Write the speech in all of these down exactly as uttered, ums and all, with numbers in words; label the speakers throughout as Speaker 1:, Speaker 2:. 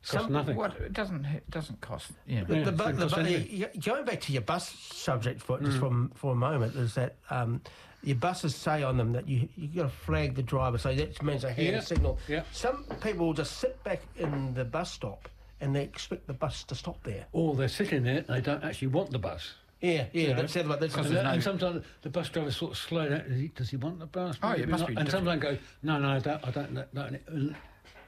Speaker 1: Costs nothing.
Speaker 2: What, it doesn't it doesn't cost. You know.
Speaker 1: Yeah,
Speaker 3: the,
Speaker 1: it
Speaker 3: the,
Speaker 1: doesn't
Speaker 3: the,
Speaker 1: cost anything.
Speaker 3: the, going back to your bus subject for just
Speaker 1: Mm.
Speaker 3: for, for a moment, is that um, your buses say on them that you you got to flag the driver, so that means a hand
Speaker 1: Yeah.
Speaker 3: signal.
Speaker 1: Yeah.
Speaker 3: Some people will just sit back in the bus stop and they expect the bus to stop there.
Speaker 1: Or they're sitting there and they don't actually want the bus.
Speaker 3: Yeah, yeah,
Speaker 1: You know?
Speaker 3: that's the other one. That's
Speaker 2: Because
Speaker 1: And,
Speaker 2: there's no-
Speaker 1: and sometimes the bus driver sort of slow down. Does he, does he want the bus?
Speaker 2: Oh, it
Speaker 1: Maybe
Speaker 2: must
Speaker 1: not.
Speaker 2: be
Speaker 1: And
Speaker 2: different.
Speaker 1: sometimes go, no, no, I don't. I don't. don't, don't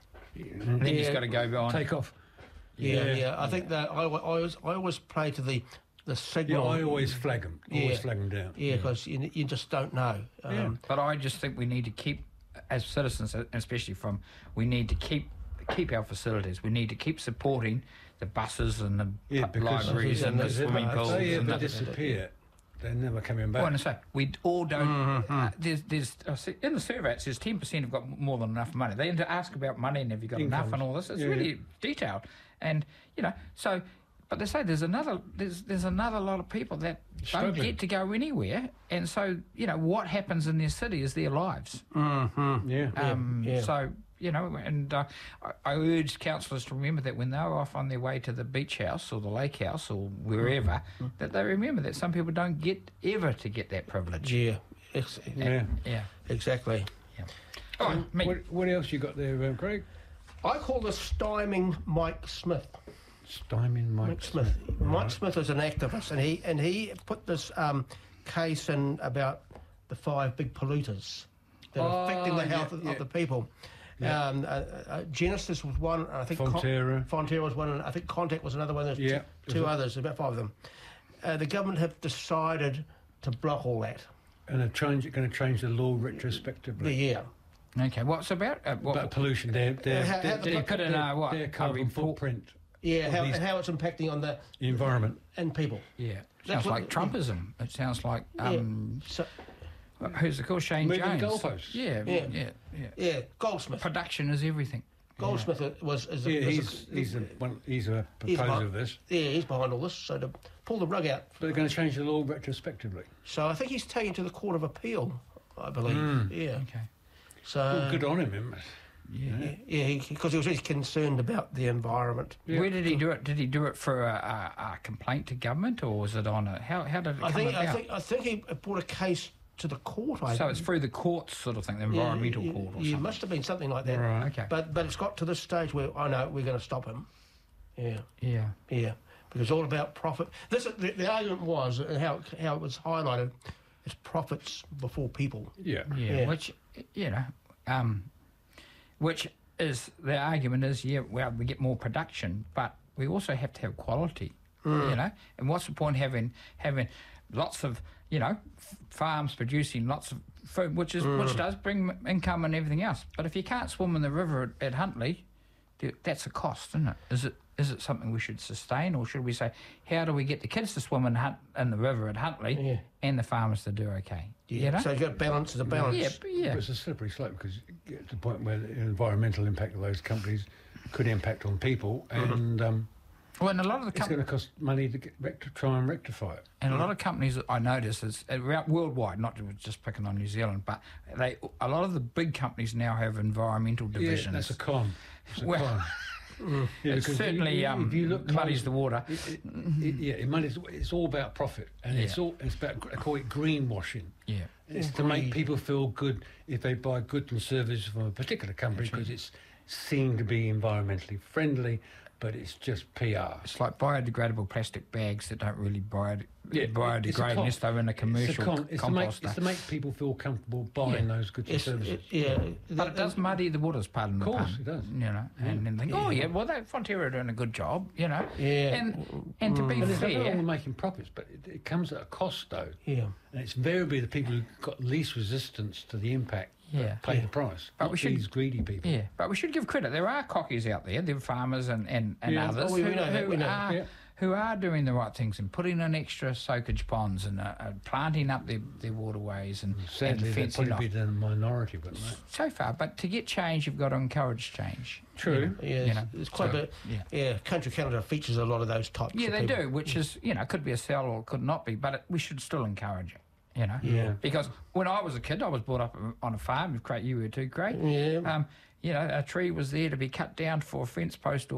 Speaker 2: And then
Speaker 3: Yeah.
Speaker 2: he's got to go on.
Speaker 1: take off.
Speaker 3: yeah, yeah.
Speaker 1: Yeah.
Speaker 3: I think that I, I always I always play to the the
Speaker 1: Yeah,
Speaker 3: signal.
Speaker 1: I always flag them. Always
Speaker 3: Yeah.
Speaker 1: flag them down.
Speaker 3: Yeah, because you, you just don't know.
Speaker 1: Yeah.
Speaker 3: Um,
Speaker 2: But I just think we need to keep, as citizens, especially from, we need to keep keep our facilities. We need to keep supporting the buses and the
Speaker 1: Yeah,
Speaker 2: pub
Speaker 1: because
Speaker 2: libraries
Speaker 3: Yeah,
Speaker 2: and the
Speaker 3: because
Speaker 2: swimming
Speaker 3: if-
Speaker 2: pools.
Speaker 1: If they
Speaker 2: and
Speaker 1: ever
Speaker 2: the,
Speaker 1: disappear, they're never coming back.
Speaker 2: well, and so we all don't. Uh, there's, there's uh, see, in the survey it says ten percent have got more than enough money. They ask about money and have you got enough
Speaker 1: Incomes.
Speaker 2: and all this. It's
Speaker 1: Yeah.
Speaker 2: really detailed, and you know so. But they say there's another there's there's another lot of people that don't
Speaker 1: Struggling.
Speaker 2: get to go anywhere, and so you know what happens in their city is their lives.
Speaker 3: mhm.
Speaker 1: yeah.
Speaker 2: Um,
Speaker 3: yeah.
Speaker 2: So, you know, and uh, I, I urge councillors to remember that when they're off on their way to the beach house or the lake house or wherever, that they remember that some people don't get ever to get that privilege.
Speaker 3: Yeah, ex-
Speaker 1: yeah.
Speaker 2: Yeah.
Speaker 3: exactly.
Speaker 2: yeah. All right, me.
Speaker 1: What, what else you got there, um, Craig?
Speaker 3: I call this styming Mike Smith.
Speaker 1: Styming Mike,
Speaker 3: Mike Smith. Mike Smith is an activist, and he and he put this um, case in about the five big polluters that are
Speaker 1: Oh,
Speaker 3: affecting the health
Speaker 1: yeah,
Speaker 3: of,
Speaker 1: yeah.
Speaker 3: of the people.
Speaker 1: Yeah.
Speaker 3: Um, uh, uh, Genesis was one, and I think
Speaker 1: Fonterra.
Speaker 3: Con- Fonterra was one, and I think Contact was another one. There's
Speaker 1: Yeah.
Speaker 3: two, two others, about five of them. Uh, the government have decided to block all that.
Speaker 1: And they're change, going to change the law
Speaker 3: The
Speaker 1: retrospectively.
Speaker 3: year.
Speaker 2: Okay, what's about? Uh, what,
Speaker 1: About pollution, their, their,
Speaker 3: Uh, how-
Speaker 1: their,
Speaker 3: how-
Speaker 2: did he put in
Speaker 1: their,
Speaker 2: uh, what?
Speaker 1: their
Speaker 2: a
Speaker 1: carbon
Speaker 2: report?
Speaker 1: footprint.
Speaker 3: Yeah,
Speaker 1: of
Speaker 3: how,
Speaker 1: these-
Speaker 3: how it's impacting on the
Speaker 1: the environment.
Speaker 3: and people.
Speaker 2: Yeah.
Speaker 3: That's
Speaker 2: Sounds
Speaker 3: what-
Speaker 2: like Trumpism. It sounds like, um,
Speaker 3: yeah. So,
Speaker 2: who's it called? Shane
Speaker 1: Moving
Speaker 2: Jones.
Speaker 1: goalposts.
Speaker 2: Yeah,
Speaker 3: Yeah.
Speaker 2: yeah, yeah,
Speaker 3: yeah, Goldsmith.
Speaker 2: Production is everything.
Speaker 3: Goldsmith was is a,
Speaker 1: Yeah,
Speaker 3: was
Speaker 1: he's
Speaker 3: a,
Speaker 1: he's a one, he's a
Speaker 3: he's
Speaker 1: proposer
Speaker 3: behind-
Speaker 1: of this.
Speaker 3: Yeah, he's behind all this. So to pull the rug out.
Speaker 1: But they're going to change the law retrospectively.
Speaker 3: So I think he's taken to the Court of Appeal, I believe.
Speaker 1: Mm.
Speaker 3: Yeah.
Speaker 2: Okay.
Speaker 3: So
Speaker 1: Well, good on him. him.
Speaker 2: Yeah.
Speaker 3: yeah, because he, 'cause he was really concerned about the environment.
Speaker 1: Yeah.
Speaker 2: Where did he do it? Did he do it for a, a, a complaint to government, or was it on a how? How did it
Speaker 3: I
Speaker 2: come
Speaker 3: think
Speaker 2: about?
Speaker 3: I think I think he brought a case to the court. I
Speaker 2: so it's through the courts, sort of thing, the
Speaker 3: yeah,
Speaker 2: environmental
Speaker 3: yeah,
Speaker 2: court or
Speaker 3: yeah,
Speaker 2: something.
Speaker 3: must have been something like that.
Speaker 1: Right.
Speaker 2: Okay.
Speaker 3: But but it's got to this stage where I know we're going to stop him. Yeah.
Speaker 2: Yeah.
Speaker 3: Yeah, because it's all about profit. This the, the argument was and how how it was highlighted. It's profits before people.
Speaker 1: Yeah.
Speaker 2: Yeah.
Speaker 3: Yeah.
Speaker 2: Which you know, um, which is the argument is yeah, well we get more production, but we also have to have quality.
Speaker 3: Mm.
Speaker 2: You know, and what's the point having having lots of you know f- farms producing lots of food, which is which does bring m- income and everything else. But if you can't swim in the river at, at Huntley, th- that's a cost, isn't it? Is it is it something we should sustain, or should we say how do we get the kids to swim in, Hunt, in the river at Huntley
Speaker 3: Yeah.
Speaker 2: and the farmers to do okay?
Speaker 3: Yeah.
Speaker 2: You know?
Speaker 3: So you got balance as a balance.
Speaker 2: yeah, but yeah.
Speaker 1: But it's a slippery slope because you get to the point where the environmental impact of those companies could impact on people, and um,
Speaker 2: Well, and a lot of the
Speaker 1: it's
Speaker 2: com-
Speaker 1: going to cost money to get rect- to try and rectify it.
Speaker 2: and a lot of companies that I notice is around worldwide, not just picking on New Zealand, but they a lot of the big companies now have environmental divisions.
Speaker 1: Yeah, that's a con. It's a
Speaker 2: Well,
Speaker 1: con. Yeah,
Speaker 2: it
Speaker 1: because
Speaker 2: certainly
Speaker 1: you-
Speaker 2: um,
Speaker 1: if you look
Speaker 2: muddies
Speaker 1: close-
Speaker 2: the water.
Speaker 1: It, it, it, yeah, it muddies, it's all about profit, and it's
Speaker 2: Yeah.
Speaker 1: all it's about I call it greenwashing.
Speaker 2: Yeah.
Speaker 1: It's to make people feel good if they buy goods and services from a particular company because it's seen to be environmentally friendly, but it's just P R.
Speaker 2: It's like biodegradable plastic bags that don't really bio-
Speaker 1: Yeah, it's a
Speaker 2: biodegrade
Speaker 1: con.
Speaker 2: unless they're in a commercial
Speaker 1: It's, a con. it's, to make,
Speaker 2: composter.
Speaker 1: it's to make people feel comfortable buying
Speaker 2: Yeah.
Speaker 1: those goods
Speaker 3: It's,
Speaker 1: and services.
Speaker 3: it, yeah.
Speaker 2: But it does muddy the waters, pardon the
Speaker 1: Of course
Speaker 2: pun.
Speaker 1: it does.
Speaker 2: You know, and then think, oh yeah, well that Fonterra are doing a good job, you know.
Speaker 3: Yeah.
Speaker 2: And and to be
Speaker 1: But there's nothing wrong
Speaker 2: fair,
Speaker 1: with making profits, but it, it comes at a cost, though.
Speaker 3: Yeah.
Speaker 1: And it's invariably the people who've got least resistance to the impact
Speaker 2: Yeah.
Speaker 1: that pay
Speaker 3: Yeah.
Speaker 1: the price.
Speaker 2: But
Speaker 1: not
Speaker 2: we should-
Speaker 1: these greedy people.
Speaker 2: yeah, but we should give credit. There are cockies out there, there are farmers and, and, and
Speaker 1: Yeah.
Speaker 2: others
Speaker 3: Oh, we- we
Speaker 2: who,
Speaker 3: know that,
Speaker 2: who
Speaker 3: we know.
Speaker 2: are
Speaker 1: Yeah.
Speaker 2: who are doing the right things and putting in extra soakage ponds and uh, uh, planting up their, their waterways and,
Speaker 1: Sadly,
Speaker 2: and
Speaker 1: they'd
Speaker 2: fencing
Speaker 1: probably
Speaker 2: off.
Speaker 1: be the minority, wouldn't they?
Speaker 2: So far, but to get change, you've got to encourage change.
Speaker 1: True.
Speaker 2: You know,
Speaker 3: Yeah,
Speaker 2: you know,
Speaker 3: it's, it's quite
Speaker 2: so,
Speaker 3: a bit.
Speaker 2: Yeah.
Speaker 3: Yeah, Country Canada features a lot of those types.
Speaker 2: Yeah,
Speaker 3: of
Speaker 2: they
Speaker 3: people.
Speaker 2: do, which is, you know, could be a sell or could not be, but it, we should still encourage it, you know.
Speaker 1: Yeah.
Speaker 2: Because when I was a kid, I was brought up on a farm. Craig, you were too, Craig.
Speaker 3: Yeah.
Speaker 2: Um, you know, a tree was there to be cut down for a fence post